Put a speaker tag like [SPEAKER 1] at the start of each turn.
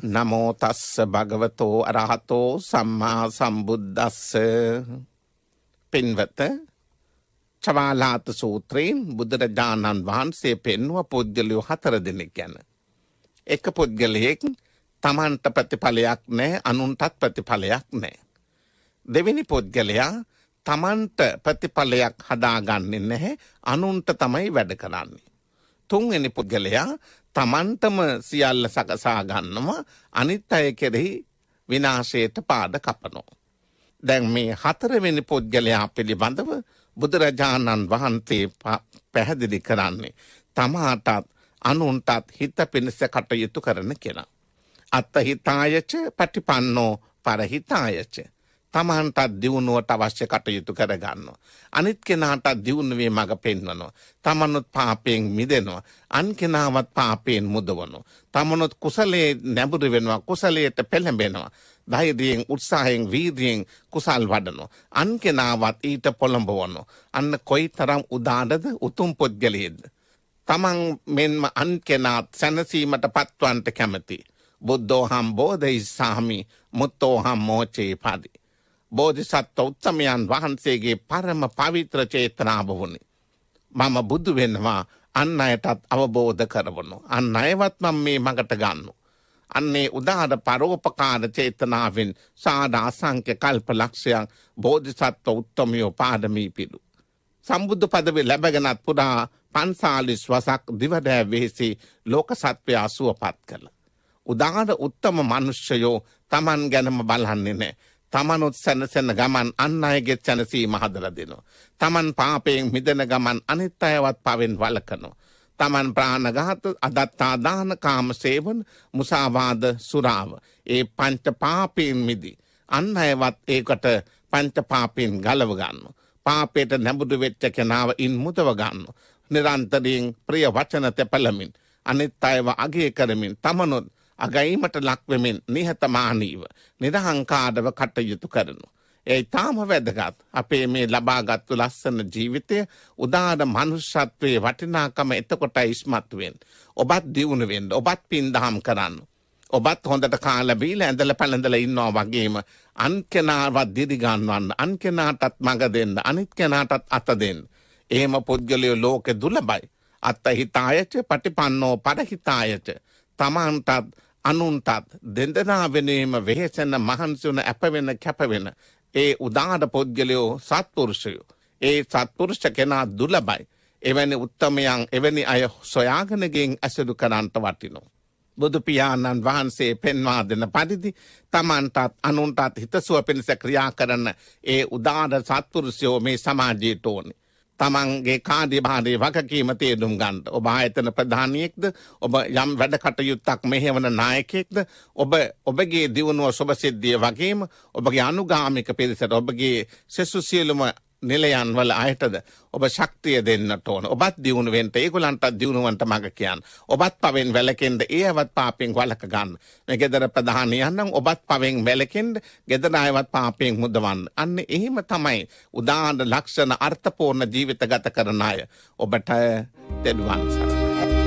[SPEAKER 1] නමෝ තස්ස භගවතෝ අරහතෝ සම්මා සම්බුද්දස්ස. පින්වත, චවාලාත සූත්‍රයෙන් බුදුරජාණන් වහන්සේ පෙන්වුව පුද්ගලයෝ 4 දෙනෙක් ගැන. එක පුද්ගලයෙක් තමන්ට ප්‍රතිඵලයක් නැහැ, අනුන්ටත් ප්‍රතිඵලයක් නැහැ. දෙවෙනි පුද්ගලයා තමන්ට ප්‍රතිඵලයක් හදාගන්නේ නැහැ, අනුන්ට තමයි වැඩ කරන්නේ. තුන්වෙනි පුද්ගලයා තමන්ටම සියල්ල සකසා ගන්නවා, අනිත් අය කෙරෙහි විනාශයට පාද කපනවා. දැන් මේ 4වෙනි පුද්ගලයා පිළිබඳව බුදුරජාණන් වහන්සේ පැහැදිලි කරන්නේ තමාටත් අනුන්ටත් හිත පිණිස කටයුතු කරන කෙනා. අත්ථහිතායච පටිපන්නෝ පරහිතායච. තමන්ටත් දියුණුවට අවශ්‍ය කටයුතු කරගන්නවා. අනිත් කෙනාටත් දියුණුවේ මඟ පෙන්වනවා. තමනුත් පාපයෙන් මිදෙනවා. අන් කෙනාවත් පාපයෙන් මුදවනවා. තමනුත් කුසලයේ නැඹුරු වෙනවා, කුසලයට පෙළඹෙනවා. ධෛර්යයෙන්, උත්සාහයෙන්, වීර්යයෙන් කුසල් වඩනවා. අන් කෙනාවත් ඊට පොළඹවනවා. අන්න කොයිතරම් උදානද, උතුම් පුද්ගලයෙක්ද. තමන් මෙන්ම අන් කෙනාත් සැනසීමට පත්වන්නට කැමති. බුද්ධෝහම් බෝධිසාමි මුත්තෝහම් මෝචේ පදි. බෝධිසත්ව උත්තමයන් වහන්සේගේ පරම පවිත්‍ර චේතනාව වුණි. මම බුදු වෙනවා, අන් අයටත් අවබෝධ කරවනු. අන් අයවත් මම මේ මඟට ගන්නු. අන්නේ උදාර පරෝපකාර චේතනාවෙන් සාදා අසංඛ්‍ය කල්ප ලක්ෂයක් බෝධිසත්ව උත්තමයෝ පාදමී පිළු. සම්බුදු පදවි ලැබගෙනත් පුරා 45 වසක් දිවදෑ වෙහෙසි ලෝක සත්වයා සුවපත් කළ. උදාර උත්තම මනුෂ්‍යයෝ තමන් ගැනම බලන්නේ නැහැ. තමනුත් සැනසෙන ගමන් අන් අයගේ සැනසීම හදලා දෙනවා. තමන් පාපයෙන් මිදෙන ගමන් අනිත් අයවත් පවෙන් වළකනවා. තමන් ප්‍රාණඝාත, අදත්තා දාන, කාම සේවන, මුසාවාද, සුරාව, ඒ පංච පාපයෙන් මිදී අන් අයවත් ඒකට පංච පාපයෙන් ගලව ගන්නවා. පාපයට නැඹුරු වෙච්ච කෙනාව ඉන් මුදව ගන්නවා. නිරන්තරයෙන් ප්‍රිය වචන තෙපලමින් අනිත් අයව අගය කරමින් තමනුත් අගීමට ලක්වෙමින් නිහතමානීව නිරහංකාරව කටයුතු කරනු. ඒ තාම වැදගත්. අපේ මේ ලබාගත්තු ලස්සන ජීවිතය උදාර මනුෂ්‍යත්වයේ වටිනාකම එතකොටයි ඉස්මතු වෙන්නේ. ඔබත් දියුණු වෙන්න, ඔබත් පින්දහම් කරන්න. ඔබත් හොඳට කාලා බීලා ඇඳලා පැළඳලා ඉන්නවා වගේම අන් කෙනාවත් දිරි ගන්නවන්න, අන් කෙනාටත් මඟ දෙන්න, අනිත් කෙනාටත් අත දෙන්න. එහෙම පුද්ගලයෝ ලෝකේ දුලබයි. අත්ථහිතායච පටිපන්නෝ පරහිතායච. තමන්ටත් අනුන්ටත් දෙදෙනා වෙනුවෙන්ම වෙහෙසෙන, මහන්සි වන, අප වෙන, කැප වෙන ඒ උදාර පුද්ගලයෝ සත්පුරුෂයෝ. ඒ සත්පුරුෂ කෙනා දුලබයි. එවැනි උත්තමයන්, එවැනි අය සොයාගෙන ගෙන් ඇසුරු කරන්නට වටිනවා. බුදු පියාණන් වහන්සේ පෙන්වා දෙන පරිදි තමන්ටත් අනුන්ටත් හිතසුව පිණිස ක්‍රියා කරන ඒ උදාර සත්පුරුෂයෝ මේ සමාජයට ඕනේ. තමන්ගේ කාර්යභාරයේ වගකීම තේරුම් ගන්න. ඔබ ආයතන ප්‍රධානියෙක්ද, ඔබ යම් වැඩ කටයුත්තක් මෙහෙවන නායකයෙක්ද, ඔබගේ දියුණුව සුබසිද්ධිය වගේම ඔබගේ අනුගාමික පිරිසට, ඔබගේ සෙසු සියලුම නිලයන් වල අයටද ඔබ ශක්තිය දෙන්නට ඕන. ඔබත් දියුණු වෙන්න, ඒගොල්ලන්ටත් දියුණුවන්ට මඟ කියන්න. ඔබත් පවෙන් වැළකෙන්න, ඒවත් පාපයෙන් වළක ගන්න. මේ ගෙදර ප්‍රධානියන් නම් ඔබත් පවෙන් වැළකෙන්න, ගෙදර අයවත් පාපයෙන් මුදවන්න. අන්න එහෙම තමයි උදාන ලක්ෂණ අර්ථපූර්ණ ජීවිත ගත කරන අය ඔබට දෙවියන් සරණයි.